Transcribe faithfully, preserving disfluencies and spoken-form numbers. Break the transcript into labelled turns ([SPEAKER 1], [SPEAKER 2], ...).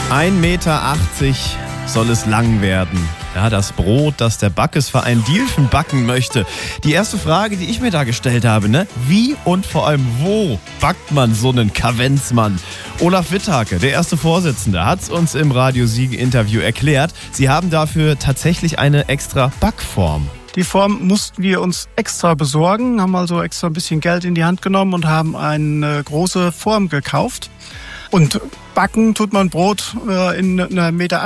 [SPEAKER 1] ein Meter achtzig soll es lang werden. Ja, das Brot, das der Backesverein Dielfen backen möchte. Die erste Frage, die ich mir da gestellt habe, ne? Wie und vor allem wo backt man so einen Kavenzmann? Olaf Witthake, der erste Vorsitzende, hat es uns im Radio Siegen-Interview erklärt. Sie haben dafür tatsächlich eine extra Backform.
[SPEAKER 2] Die Form mussten wir uns extra besorgen, haben also extra ein bisschen Geld in die Hand genommen und haben eine große Form gekauft. Und backen tut man Brot in einer Meter